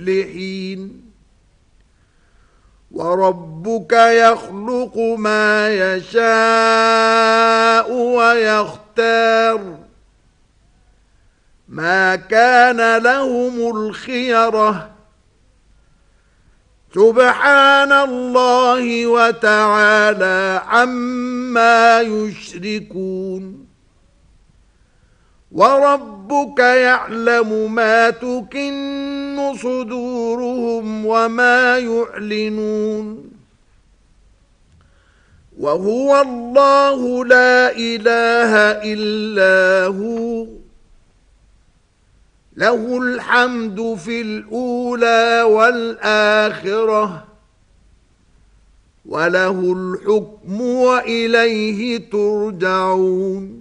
لحين وربك يخلق ما يشاء ويختار ما كان لهم الخيرة سبحان الله وتعالى عما يشركون وربك يعلم ما تكن صدورهم وما يعلنون وهو الله لا إله إلا هو له الحمد في الأولى والآخرة وله الحكم وإليه ترجعون